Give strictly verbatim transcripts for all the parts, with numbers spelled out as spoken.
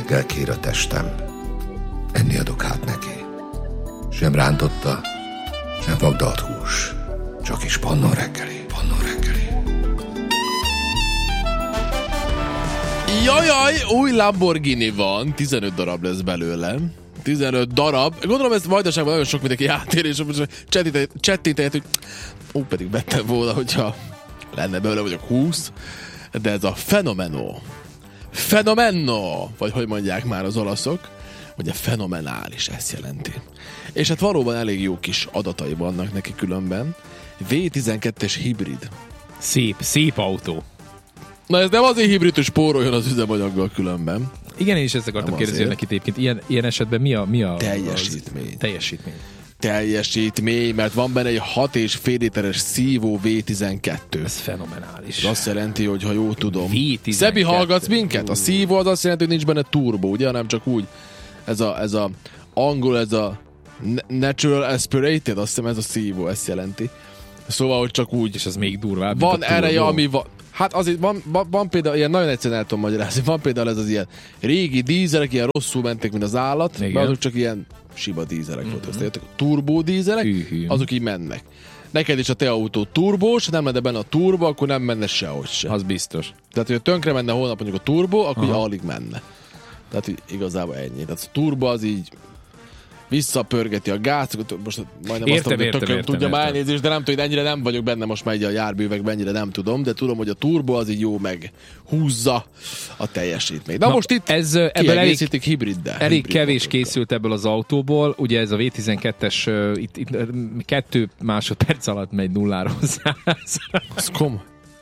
reggel kér a testem. Enni adok hát neki. Sem rántotta, sem vagdalt hús. Csak is pannon reggeli, pannon reggeli. Jajaj, új Lamborghini van, tizenöt darab lesz belőle. tizenöt darab. Gondolom ez vajdaságban nagyon sok mindenki átér, és csettintett, hogy ó, pedig vettem volna, hogyha lenne belőle vagyok húsz. De ez a fenomeno. Fenomeno! Vagy hogy mondják már az olaszok. Ugye fenomenális, ezt jelenti. És hát valóban elég jó kis adatai vannak neki különben. vé tizenkettes hibrid. Szép, szép autó. Na ez nem azért hibrid, hogy spóroljon az üzemanyaggal különben. Igen, én is ezt akartam kérdezni neki egyébként. Ilyen, ilyen esetben mi a, mi a teljesítmény? Teljesítmény. Teljesítmény, mert van benne egy hat és fél literes szívó vé tizenkettő. Ez fenomenális. Ez azt jelenti, hogy ha jól tudom. vé tizenkettő. Szebi, hallgatsz minket? A szívó az azt jelenti, hogy nincs benne turbo, ugye? Nem csak úgy. Ez a, ez a angol, ez a natural aspirated, azt hiszem ez a szívó, ezt jelenti. Szóval, hogy csak úgy. És az még durvább. Van ereje, ami van. Hát azért van, van, van például, ilyen nagyon egyszerűen el tudom magyarázni, van például ez az ilyen régi dízelek, ilyen rosszul mentek, mint az állat, mert azok csak ilyen sima dízelek mm-hmm. voltak. A turbó dízelek, uh-huh. azok így mennek. Neked is a te autó turbós, nem menne benne a turbo, akkor nem menne sehogy se. Az biztos. Tehát, hogy tönkre menne holnap mondjuk a turbo, akkor ugye alig menne. Tehát hogy igazából ennyi. Tehát a turbo az így visszapörgeti a gázt, most majdnem értem, azt mondom, hogy tökön tudja már elnézést, de nem tudom, hogy ennyire nem vagyok benne most már így a járművekben, ennyire nem tudom, de tudom, hogy a turbo az így jó meg húzza a teljesítményt. Na, Na most itt ez, ebből elég, hibriddel. Elég hibrid kevés motorokra. Készült ebből az autóból, ugye ez a vé tizenkettes uh, itt, itt kettő másodperc alatt megy nullára hozzá. Az komoly.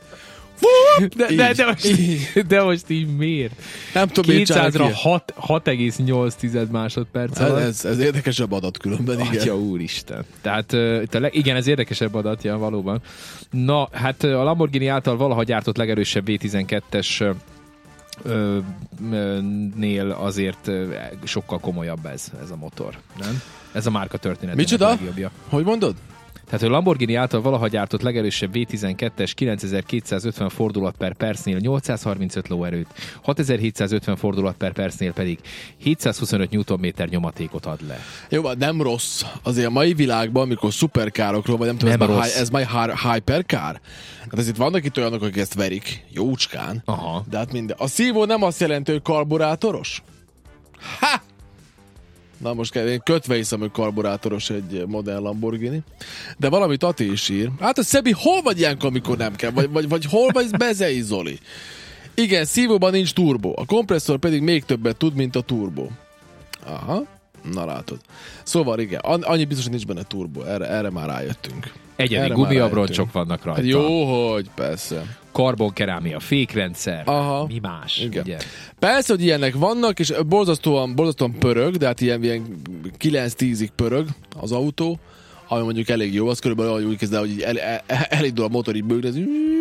De, de, de, most, de most így miért? Nem tudom, kétszázra hat egész nyolc másodperc alatt. Ez, ez érdekesebb adat különben, igen. Atya úristen. Tehát uh, igen, ez érdekesebb adatja valóban. Na, hát a Lamborghini által valaha gyártott legerősebb vé tizenkettes ö, ö, nél azért ö, sokkal komolyabb ez, ez a motor, nem? Ez a márka történetének Micsoda? legjobbja. Hogy mondod? Tehát a Lamborghini által valaha gyártott legerősebb vé tizenkettes kilencezer-kétszázötven fordulat per percnél nyolcszázharmincöt lóerőt, hatezer-hétszázötven fordulat per percnél pedig hétszázhuszonöt newtonméter nyomatékot ad le. Jó, nem rossz. Azért a mai világban, amikor szuperkárokról, vagy nem tudom, nem ez, már high, ez már hyperkár? Hát ezért vannak itt olyanok, akik ezt verik, jócskán. Aha. De hát minden. A szívó nem azt jelenti, hogy karburátoros? Ha! Na most kell, én kötve hiszem, hogy karburátoros egy modern Lamborghini. De valamit Ati is ír. Hát a Szebi, hol vagy ilyenkor, amikor nem kell? Vagy, vagy, vagy hol vagy Bezei Zoli? Igen, szívóban nincs turbo. A kompresszor pedig még többet tud, mint a turbo. Aha, na látod. Szóval igen, annyi biztos, hogy nincs benne turbo. Erre, erre már rájöttünk. Egyedi gumiabroncsok vannak rajta. Jó, hogy persze. Karbonkerámia, fékrendszer. Aha. Mi más, igen. ugye? Persze, hogy ilyenek vannak, és borzasztóan, borzasztóan pörög, de hát ilyen, ilyen kilenc-tízig pörög az autó, ami mondjuk elég jó, az körülbelül olyan úgy kezd el, hogy így el, el, el, elindul a motor, így bőgni,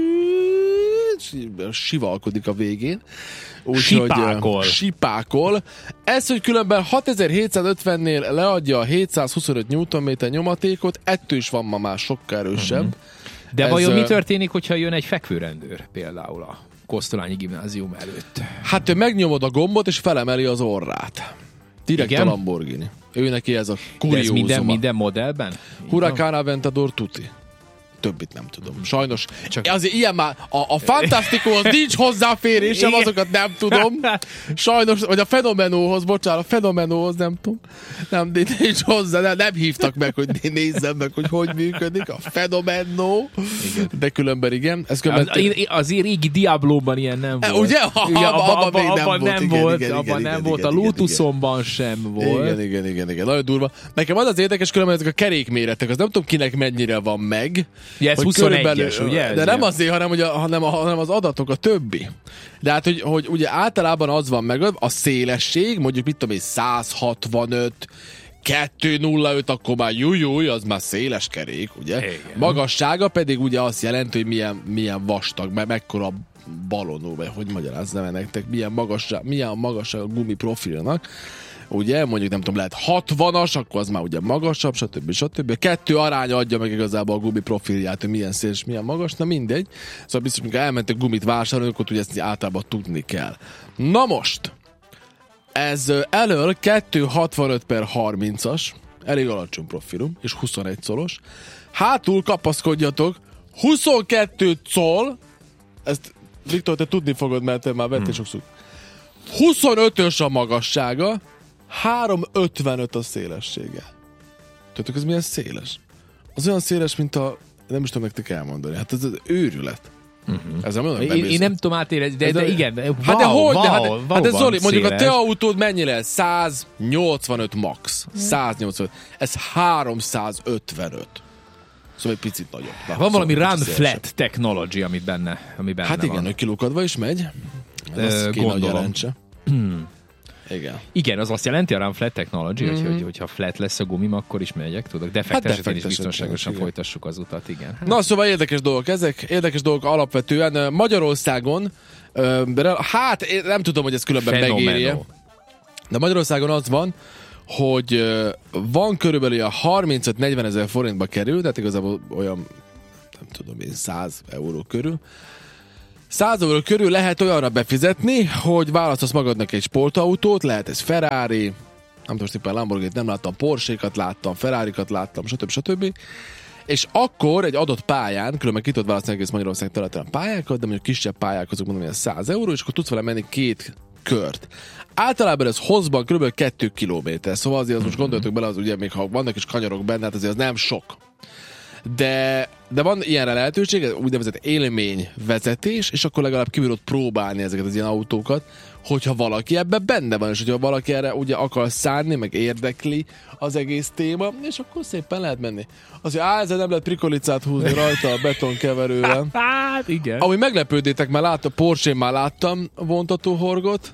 sivalkodik a végén. Úgy, Sipákol. Hogy, sipákol. Ez, hogy különben hatezer-hétszázötvennél leadja a hétszázhuszonöt newtonméter nyomatékot, ettől is van ma már sokkal erősebb. Uh-huh. De ez, vajon mi történik, hogyha jön egy fekvőrendőr például a Kosztolányi gimnázium előtt? Hát ő megnyomod a gombot, és felemeli az orrát. Direkt igen? A Lamborghini. Ő neki ez a kuriózuma. De ez minden, minden modellben? Huracán Aventador tuti. Többit nem tudom. Sajnos. Csak... Azért ilyen már, a, a Fantasticohoz nincs hozzáférésem, azokat nem tudom. Sajnos, vagy a Fenomenóhoz, bocsánat, a Fenomenóhoz nem tudom. Nem, nincs hozzá, nem, nem hívtak meg, hogy nézzem meg, hogy hogy működik a Fenomenó. De különben igen. Ez különben... Az, az régi Diablóban ilyen nem volt. Ugye? Ugye abban abba, abba, abba nem volt. Abban nem volt. A Lotusomban sem volt. Igen, igen, igen, igen. Nagyon durva. Nekem az az érdekes, különben ezek a kerékméretek, az nem tudom kinek mennyire van meg. Ja, ez huszonegyes, ugye? De nem azért, hanem, hogy a, hanem, a, hanem az adatok, a többi. De hát, hogy, hogy ugye általában az van meg, a szélesség, mondjuk mit tudom én, száz hatvanöt, kettő nulla öt, akkor már jújúj, az már széles kerék, ugye? Igen. Magassága pedig ugye azt jelenti, hogy milyen, milyen vastag, mert mekkora balonó, vagy hogy magyarázzam nektek, milyen magasság, milyen magasság a gumi profilnak. Ugye, mondjuk nem tudom, lehet hatvanas, akkor az már ugye magasabb, stb. stb. A kettő aránya adja meg igazából a gumi profilját, hogy milyen széles, milyen magas, na mindegy. Szóval biztos, amikor elmentek gumit vásárolni, akkor ugye ezt általában tudni kell. Na most, Ez elől kettőszázhatvanöt per harmincas, elég alacsony profilum, és huszonegy szolos. Hátul kapaszkodjatok, huszonkettő coll, ezt Viktor, te tudni fogod, mert te már vettél hmm. sokszor. huszonötös a magassága, háromszázötvenöt a szélessége. Tudjátok, ez milyen széles? Az olyan széles, mint a... Nem is tudom nektek elmondani. Hát ez az őrület. Uh-huh. Ez nem olyan én, én nem tudom átérezni, de, de, de igen. Wow, hát de hogy? Wow, de, hát, wow, hát ez Zoli, mondjuk széles. A te autód mennyi lesz? száznyolcvanöt max. száznyolcvanöt. Ez háromszázötvenöt. Szóval egy picit nagyobb. Van szóval valami run flat technology, amit benne, ami benne hát igen, van. hogy kilukadva is megy. Ez uh, gondolom. Hmm. Igen. Igen, az azt jelenti a run flat technology, mm-hmm. hogy, hogy, hogyha flat lesz a gumim, akkor is megyek, tudok. Defektes hát is biztonságosan igen. folytassuk az utat, igen. Hát. Na, szóval érdekes dolgok ezek, érdekes dolgok alapvetően. Magyarországon, hát nem tudom, hogy ez különben megéri. De Magyarországon az van, hogy van körülbelül a harmincöt-negyven ezer forintba kerül, tehát igazából olyan, nem tudom én, száz euró körül. száz euró körül lehet olyanra befizetni, hogy választasz magadnak egy sportautót, lehet ez Ferrari, nem tudom, szépen Lamborghini-t nem láttam, Porsche-kat láttam, Ferrari-kat láttam, stb. stb. És akkor egy adott pályán, különben ki tudod választani egész Magyarország területen a pályákat, de mondjuk kisebb pályák azok mondom, hogy száz euró, és akkor tudsz vele menni két kört. Általában ez hosszban kb. kettő kilométer, szóval azért az most gondoljatok bele, az ugye még ha vannak is kanyarok benne, hát azért az nem sok. De, de van ilyenre lehetőség, úgynevezett élményvezetés, és akkor legalább kibírod próbálni ezeket az ilyen autókat, hogyha valaki ebben benne van, és hogyha valaki erre ugye akar szánni, meg érdekli az egész téma, és akkor szépen lehet menni. Az, hogy á, ezzel nem lehet prikolicát húzni rajta a betonkeverőre. Hát, igen. Ami meglepődétek, már láttam, Porsche-n már láttam vontatóhorgot,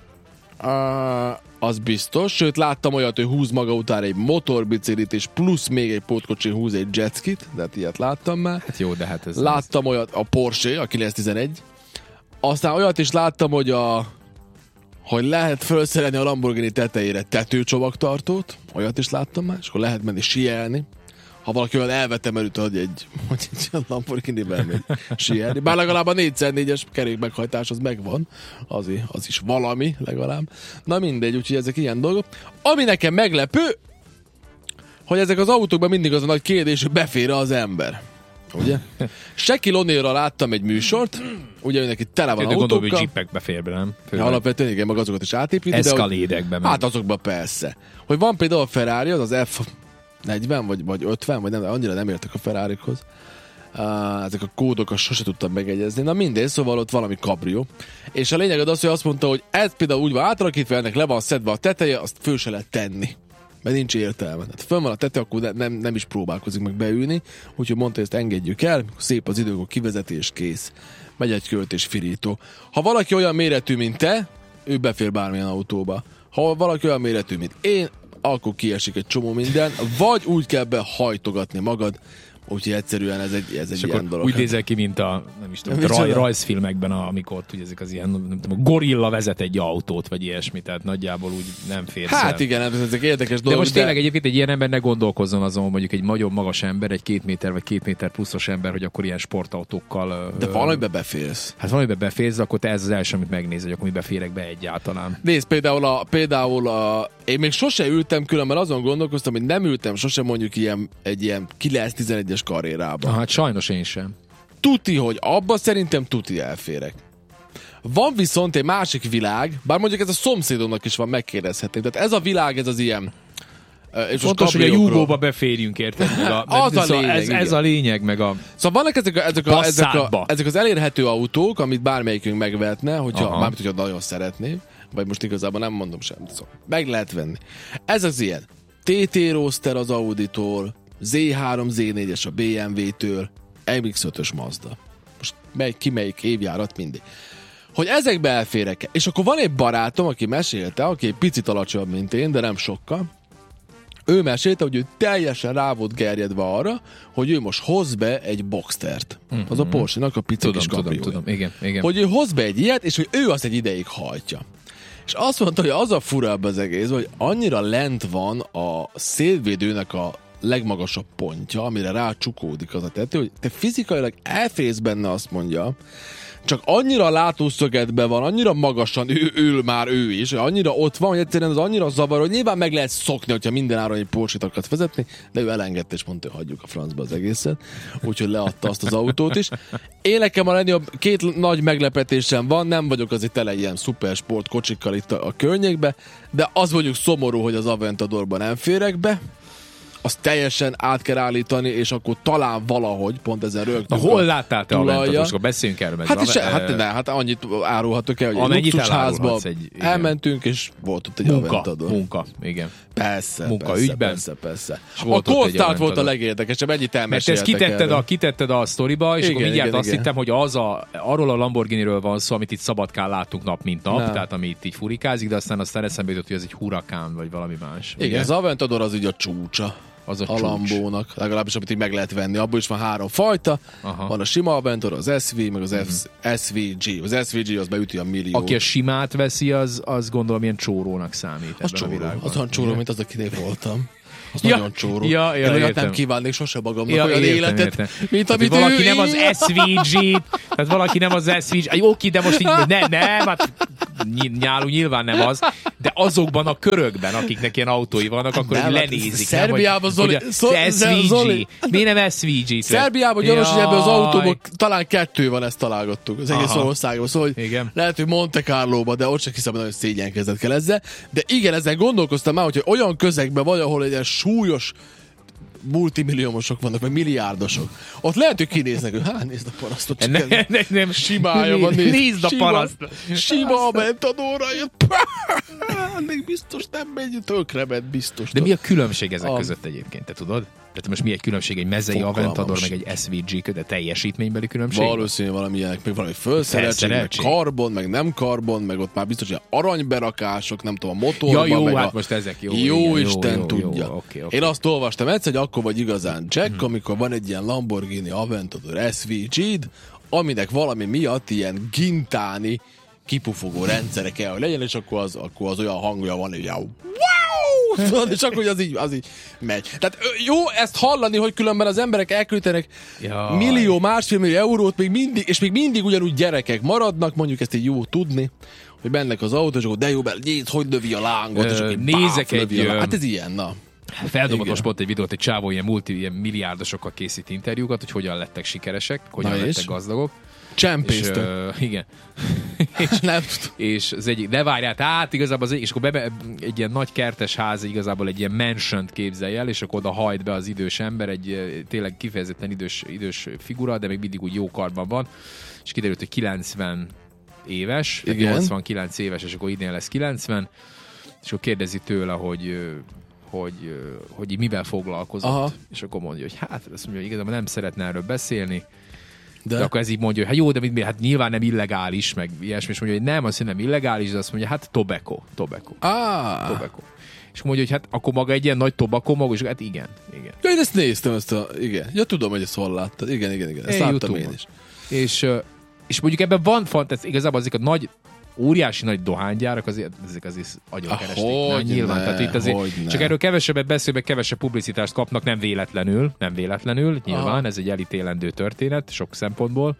uh, az biztos, sőt láttam olyat, hogy húz maga után egy motorbiciklit, és plusz még egy pótkocsin húz egy jetskit, de hát ilyet láttam már. Hát jó, de hát ez... Láttam az... olyat, a Porsche, a kilencszáztizenegy, aztán olyat is láttam, hogy a hogy lehet felszerelni a Lamborghini tetejére tetőcsomagtartót, olyat is láttam már, és akkor lehet menni sielni. Ha valaki olyan elvetemerült, hogy egy, hogy egy Lamborghini-ben megy sielni. Bár legalább a négy négyes kerékmeghajtás az megvan, az, az is valami legalább. Na mindegy, úgyhogy ezek ilyen dolgok. Ami nekem meglepő, hogy ezek az autókban mindig az a nagy kérdés, hogy befér az ember. Ugye? Shaquille O'Nealra láttam egy műsort, ugye ő neki tele van autókkal. Gondolom, hogy jeepekbe fér be, nem? Ja, alapvetően igen, meg azokat is átépíti. Eszkalédekbe. Hát azokban persze. Hogy van például a Ferrari, az az F negyven, vagy, vagy ötven, vagy nem, annyira nem értek a Ferrarikhoz. Uh, ezek a kódokat sose tudtam megegyezni. Na mindegy, szóval ott valami kabrió. És a lényeg az, hogy azt mondta, hogy ez például úgy van átalakítva, ennek le van szedve a teteje, azt föl se lehet tenni. Mert nincs értelme. Hát fönn van a tete, akkor ne, nem, nem is próbálkozik meg beülni, úgyhogy mondta, hogy ezt engedjük el, szép az idő, akkor kivezetés kész. Megy egy költés firító. Ha valaki olyan méretű, mint te, ő befér bármilyen autóba. Ha valaki olyan méretű, mint én, akkor kiesik egy csomó minden, vagy úgy kell behajtogatni magad, úgyhogy egyszerűen ez egy, ez egy ilyen dolog. Úgy nézel ki, mint a, nem is tudom, raj, rajzfilmekben, amikor ott, ugye ezek az ilyen, nem tudom, a gorilla vezet egy autót, vagy ilyesmi, tehát nagyjából úgy nem férsz. Hát el. Igen, ezek érdekes dolgok. De most tényleg de... egyébként egy ilyen ember ne gondolkozzon azon, mondjuk egy nagyon magas ember, egy két méter vagy két méter pluszos ember, hogy akkor ilyen sportautókkal... De valamiben beférsz. Hát valamiben beférsz, akkor te ez az első, amit megnéz, hogy akkor mi beférek be egyáltalán. Nézd, például a, például a... Én még sose ültem, különben azon gondolkoztam, hogy nem ültem sose mondjuk ilyen, egy ilyen kilenc tizenegyes karrierába. Hát sajnos én sem. Tuti, hogy abba szerintem tuti elférek. Van viszont egy másik világ, bár mondjuk ez a szomszédomnak is van, megkérdezhetném. Tehát ez a világ, ez az ilyen... És fontos, hogy a Jugóba beférjünk, érted? Meg a, az a lényeg, ez, ez a lényeg, meg a... Szóval vannak ezek, a, ezek, a, ezek, a, ezek az elérhető autók, amit bármelyikünk megvetne, hogyha, mármint, hogyha nagyon szeretné, vagy most igazából nem mondom sem. Szóval meg lehet venni. Ez az ilyen. té té Roadster az Auditól, zé három, zé négyes a bé em vé-től, em iksz ötös Mazda. Most mely, ki melyik évjárat, mindig. Hogy ezekbe elférek. És akkor van egy barátom, aki mesélte, aki egy picit alacsonyabb, mint én, de nem sokkal. Ő mesélte, hogy ő teljesen rá volt gerjedve arra, hogy ő most hoz be egy Boxstert. Mm-hmm. Az a Porsche-nak a pici kis kabriója. Tudom, tudom, igen, igen. Hogy ő hoz be egy ilyet, és hogy ő azt egy ideig hajtja. És azt mondta, hogy az a fura az egész, hogy annyira lent van a szélvédőnek a legmagasabb pontja, amire rácsukódik az a tető, hogy te fizikailag elférsz benne, azt mondja, csak annyira látószögetben van, annyira magasan ül, ül már ő is, annyira ott van, hogy egyszerűen az annyira zavar, hogy nyilván meg lehet szokni, hogyha minden áron egy Porsche-t akarsz vezetni, de ő elengedte, és mondta, hogy hagyjuk a francba az egészet, úgyhogy leadta azt az autót is. Én nekem a legnagyobb két nagy meglepetésem van, nem vagyok azért tele ilyen szuper sport kocsikkal itt a, a környékbe, de az vagyok szomorú, hogy az Aventadorban nem férek be, azt teljesen át kell állítani, és akkor talán valahogy, pont ezen rögtön. Hol láttál te Aventadorskor? Beszéljünk erről. Hát, is, hát, ne, hát annyit árulhatok el, hogy egy luxusházba elmentünk, és volt ott egy munka, Aventador. Munka, igen. Persze, munka persze, ügyben. persze, persze. A Coldstart volt a legérdekesebb, ennyit elmeséltek. Mert ezt kitetted a, kitetted a sztoriba, és igen, akkor mindjárt igen, azt igen. hittem, hogy az a, arról a Lamborghiniről van szó, amit itt Szabadkán láttunk nap, mint nap, nem. Tehát ami itt így furikázik, de aztán aztán eszembe jutott, hogy ez egy Huracán, vagy valami más. Igen, ugye? az Aventador az így a csúcsa. Az a, a Lambónak, legalábbis amit így meg lehet venni. Abból is van három fajta. Aha. Van a sima Aventor, az es vé, meg az mm-hmm. es vé gé. Az es vé gé az beüti a millió. Aki a simát veszi, az, az gondolom ilyen csórónak számít. Az csóró. Az olyan csóró, mint az, akinél voltam. Az ja, nagyon csóró. Ja, ja, Én nem kívánnék sose magamnak ja, olyan értem, életet, értem. mint tehát, amit valaki ő nem az es vé gé, tehát valaki nem az es vé gé, oké, de most így, nem, nem, hát nyálú nyilván nem az, de azokban a körökben, akiknek ilyen autói vannak, akkor nem, így lenézik. Szerbiában Zoli, es vé gé. Miért nem es vé gé? Szerbiában gyanús, hogy ebből az autóból talán kettő van, ezt találgattuk az egész országban. Szóval igen. Lehet, hogy Monte Carlóba, de ott sem hiszem, hogy nagyon szégyenkezett kell ezzel. De igen, ezzel gondolkoztam már, hogy olyan közegben vagy, ahol egy ilyen súlyos multimilliómosok vannak, vagy milliárdosok. Ott lehet, hogy kinéznek, hogy hát nézd a parasztot, csak ne, ne, nem, simája van. Nézd, nézd a parasztot. Sima Aventadorra jött. Még biztos nem megy, tökre ment, biztos. De mi a különbség ezek a... között egyébként, te tudod? Tehát most mi egy különbség, egy mezei Fogalmam Aventador, meg egy es vé gé, de teljesítménybeli különbség? Valószínű valamilyenek, meg valami felszereltség, meg karbon, meg nem karbon, meg ott már biztos, hogy aranyberakások, nem tudom, a motorban, ja, jó, meg hát a... most ezek jó. Jó igen, Isten jó, tudja. Jó, okay, okay. Én azt olvastam egyszer, hogy akkor vagy igazán Jack, hmm. amikor van egy ilyen Lamborghini Aventador es vé gé-d, aminek valami miatt ilyen gintáni kipufogó rendszere kell, hogy legyen, és akkor az, akkor az olyan hangja van, hogy wow! És akkor az így, az így megy. Tehát jó ezt hallani, hogy különben az emberek elküldenek millió, másfél millió eurót, még mindig, és még mindig ugyanúgy gyerekek maradnak, mondjuk ezt így jó tudni, hogy bennek az autó, és akkor de jó, nézd, hogy lövi a lángot, Ö, és akkor nézek egy... Lövi a hát ez ilyen, na. Feldobott most pont egy videót, egy csávó ilyen multi, ilyen milliárdosokkal készít interjúkat, hogy hogyan lettek sikeresek, hogyan na lettek és? gazdagok. Csempésztek. Uh, igen. és, nem és az egyik, de várjál, hát igazából az egyik, és akkor be, egy ilyen nagy kertes ház, igazából egy ilyen mansiont képzelj el, és akkor oda hajt be az idős ember, egy tényleg kifejezetten idős, idős figura, de még mindig úgy jó karban van, és kiderült, hogy kilencven éves, nyolcvankilenc éves, és akkor idén lesz kilencven, és akkor kérdezi tőle, hogy hogy, hogy mivel foglalkozott, aha. És akkor mondja, hogy hát azt mondja, hogy igazából nem szeretne erről beszélni, De? de akkor ez így mondja, hogy hát jó, de mit, hát nyilván nem illegális, meg ilyesmi, és mondja, hogy nem, azt mondja, nem illegális, de azt mondja, hát tobacco, tobacco. Ah. Tobacco. És mondja, hogy hát akkor maga egy ilyen nagy tobacco maga, és hát igen, igen. Ja, én ezt néztem, ezt a, igen. Ja, tudom, hogy ezt hol láttad. Igen, igen, igen. Ezt én láttam YouTube-on. Én is. És, és mondjuk ebben van fantázia, igazából azok a nagy óriási nagy dohánygyárak, azért, ezek azért agyon keresték. Na, nyilván, ne, tehát itt azért, csak erről kevesebbet beszélve, kevesebb publicitást kapnak, nem véletlenül, nem véletlenül, nyilván, aha. Ez egy elítélendő történet, sok szempontból,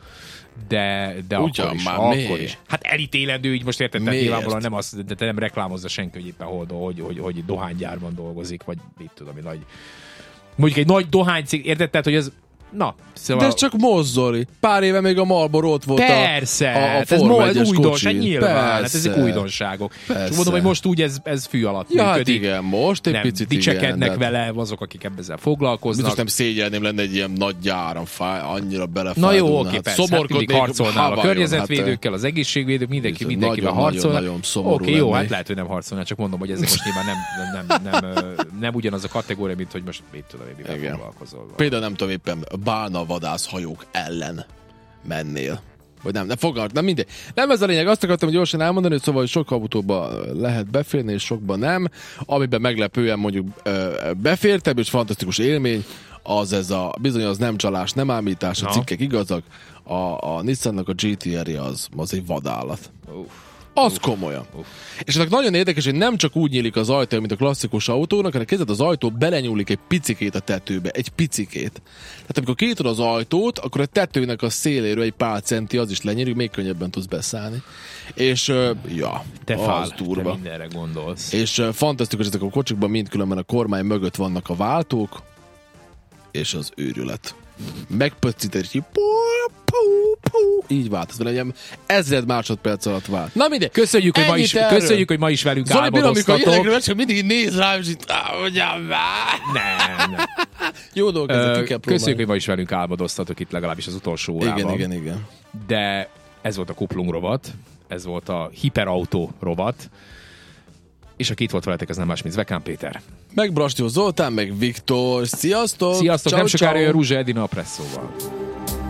de, de ugyan, akkor is, már akkor miért? is. Hát elítélendő, így most érted, tehát nyilvánvalóan nem, az, de nem reklámozza senki, hogy éppen hol, hogy, hogy, hogy dohánygyárban dolgozik, vagy mit tudom, nagy, mondjuk egy nagy dohánycég, érted, tehát, hogy ez na, szóval... De ez csak mozzoli. Pár éve még a Marlboro ott volt. Persze, a, a, a ez, ez újdonság, nyilván. Hát ezek újdonságok. Persze. És mondom, hogy most úgy ez, ez fű alatt ja, működik. Hát igen, most egy nem, picit dicsekednek igen, vele azok, akik ebben foglalkoznak. Biztos nem szégyelném lenne egy ilyen nagy gyáram, fáj, annyira belefájdulna. Na jó, oké, hát persze, hát mindig harcolnál a környezetvédőkkel, hát, az egészségvédők, mindenki, mindenkivel harcolnál. Oké, jó, hát lehet, hogy nem harcolnál, csak mondom, hogy ez most nyilván nem, nem, nem, nem, nem ugyanaz a kategória, mint hogy most mit tudom én, mivel foglalkozol. Például nem tudom éppen bálnavadász hajók ellen mennél. Vagy nem, nem fogalmat, nem mindegy. Nem ez a lényeg, azt akartam hogy gyorsan elmondani, hogy szóval hogy sok autóba lehet beférni, és sokban nem. Amiben meglepően mondjuk befértebb, és fantasztikus élmény, az ez a bizony az nem csalás, nem ámítás, a cikkek igazak. A, a Nissannak a gé té er-je az, az egy vadállat. Uff. Az komolyan. Uf. És ennek nagyon érdekes, hogy nem csak úgy nyílik az ajtó, mint a klasszikus autónak, hanem kezdett az ajtó belenyúlik egy picikét a tetőbe. Egy picikét. Tehát amikor kinyitod az ajtót, akkor a tetőnek a széléről egy pár centi az is lenyílik, még könnyebben tudsz beszállni. És uh, ja, te fál, az durva. Te mindenre gondolsz. És uh, fantasztikus, ezek a kocsikban mind különben a kormány mögött vannak a váltók, és az őrület. Megpöccíted, és így így vált. Ez legyen ezred másodperc alatt vált. Na mindegy. Köszönjük, hogy ma is, köszönjük, hogy ma is velünk Zoli, álmodoztatok. Zoli, amikor csak mindig néz rám, és itt, hogyan vár. Nem, nem. Jó dolog, ezzel ki kell próbálni. Köszönjük, hogy ma is velünk álmodoztatok itt legalábbis az utolsó órában. Igen, igen, igen. De ez volt a Kuplung rovat, ez volt a Hiperautó rovat, és aki itt volt veletek, az nem más, mint Zvekán Péter. Meg Brastyó Zoltán, meg Viktor. Sziasztok! Sziasztok, ciao, nem sokára ciao. jön Ruzsa Edina a presszóval.